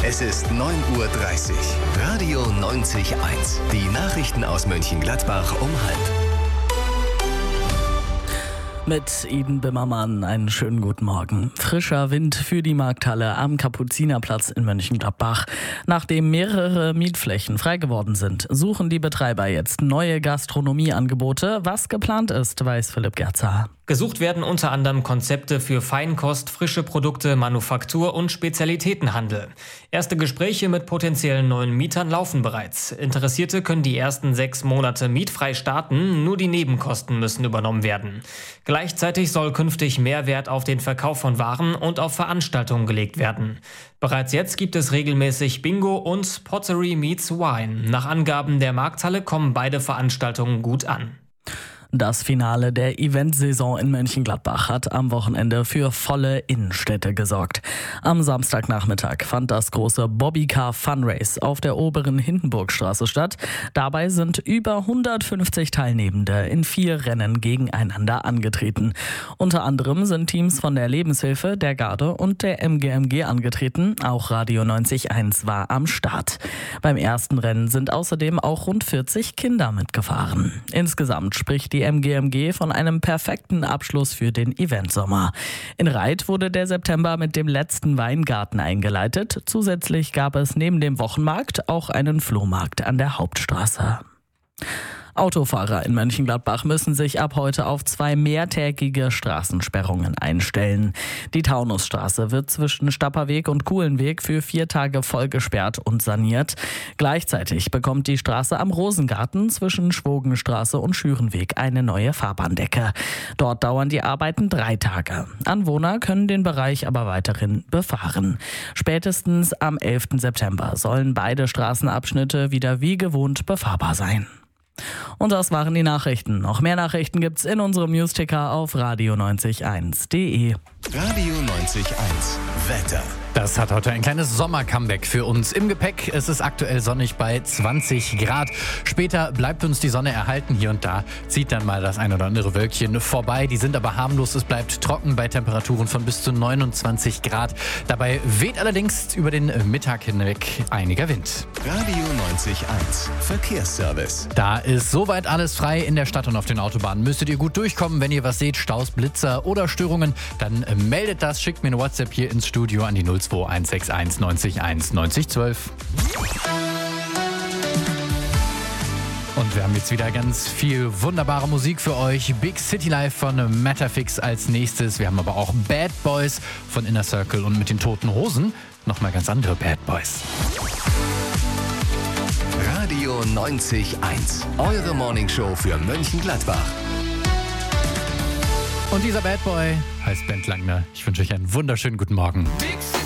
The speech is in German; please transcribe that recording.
Es ist 9:30 Uhr. Radio 90.1. Die Nachrichten aus Mönchengladbach um 12:30. Mit Eden Bimmermann einen schönen guten Morgen. Frischer Wind für die Markthalle am Kapuzinerplatz in Mönchengladbach. Nachdem mehrere Mietflächen frei geworden sind, suchen die Betreiber jetzt neue Gastronomieangebote. Was geplant ist, weiß Philipp Gerzer. Gesucht werden unter anderem Konzepte für Feinkost, frische Produkte, Manufaktur und Spezialitätenhandel. Erste Gespräche mit potenziellen neuen Mietern laufen bereits. Interessierte können die ersten 6 Monate mietfrei starten, nur die Nebenkosten müssen übernommen werden. Gleichzeitig soll künftig mehr Wert auf den Verkauf von Waren und auf Veranstaltungen gelegt werden. Bereits jetzt gibt es regelmäßig Bingo und Pottery meets Wine. Nach Angaben der Markthalle kommen beide Veranstaltungen gut an. Das Finale der Eventsaison in Mönchengladbach hat am Wochenende für volle Innenstädte gesorgt. Am Samstagnachmittag fand das große Bobbycar Fun Race auf der oberen Hindenburgstraße statt. Dabei sind über 150 Teilnehmende in 4 Rennen gegeneinander angetreten. Unter anderem sind Teams von der Lebenshilfe, der Garde und der MGMG angetreten. Auch Radio 90.1 war am Start. Beim ersten Rennen sind außerdem auch rund 40 Kinder mitgefahren. Insgesamt spricht die MGMG von einem perfekten Abschluss für den Eventsommer. In Reit wurde der September mit dem letzten Weingarten eingeleitet. Zusätzlich gab es neben dem Wochenmarkt auch einen Flohmarkt an der Hauptstraße. Autofahrer in Mönchengladbach müssen sich ab heute auf 2 mehrtägige Straßensperrungen einstellen. Die Taunusstraße wird zwischen Stapperweg und Kuhlenweg für 4 Tage voll gesperrt und saniert. Gleichzeitig bekommt die Straße am Rosengarten zwischen Schwogenstraße und Schürenweg eine neue Fahrbahndecke. Dort dauern die Arbeiten 3 Tage. Anwohner können den Bereich aber weiterhin befahren. Spätestens am 11. September sollen beide Straßenabschnitte wieder wie gewohnt befahrbar sein. Und das waren die Nachrichten. Noch mehr Nachrichten gibt's in unserem Newsticker auf radio901.de. Radio 90.1. Wetter. Das hat heute ein kleines Sommer-Comeback für uns im Gepäck. Es ist aktuell sonnig bei 20 Grad. Später bleibt uns die Sonne erhalten. Hier und da zieht dann mal das ein oder andere Wölkchen vorbei. Die sind aber harmlos. Es bleibt trocken bei Temperaturen von bis zu 29 Grad. Dabei weht allerdings über den Mittag hinweg einiger Wind. Radio 90.1. Verkehrsservice. Da ist soweit alles frei in der Stadt und auf den Autobahnen. Müsstet ihr gut durchkommen. Wenn ihr was seht, Staus, Blitzer oder Störungen, dann meldet das. Schickt mir eine WhatsApp hier ins Studio an die 02161 90 1 90 12. Und wir haben jetzt wieder ganz viel wunderbare Musik für euch. Big City Life von Matterfix als nächstes. Wir haben aber auch Bad Boys von Inner Circle und mit den Toten Hosen nochmal ganz andere Bad Boys. Radio 90.1. Eure Morningshow für Mönchengladbach. Und dieser Bad Boy heißt Bent Langner. Ich wünsche euch einen wunderschönen guten Morgen.